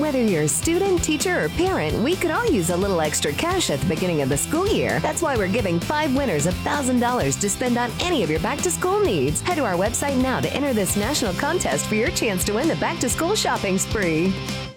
Whether you're a student, teacher, or parent, we could all use a little extra cash at the beginning of the school year. That's why we're giving 5 winners $1,000 to spend on any of your back-to-school needs. Head to our website now to enter this national contest for your chance to win the back-to-school shopping spree.